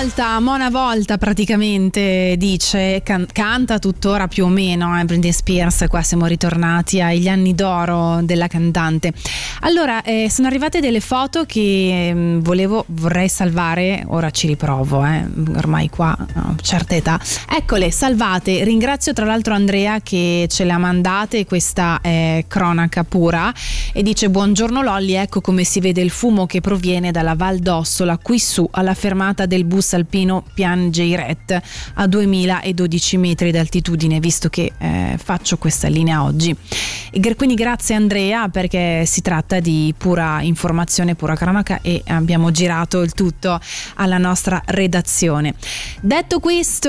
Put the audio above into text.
Mona Volta praticamente dice, canta tuttora più o meno, Britney Spears. Qua siamo ritornati agli anni d'oro della cantante. Allora, sono arrivate delle foto che vorrei salvare, ora ci riprovo, ormai qua ho certa età. Eccole, salvate. Ringrazio tra l'altro Andrea che ce le ha mandate, questa è cronaca pura, e dice: buongiorno Lolli, ecco come si vede il fumo che proviene dalla Val d'Ossola qui su alla fermata del bus alpino Piangeiret a 2012 metri d'altitudine, visto che faccio questa linea oggi. E quindi grazie Andrea, perché si tratta di pura informazione, pura cronaca, e abbiamo girato il tutto alla nostra redazione. Detto questo,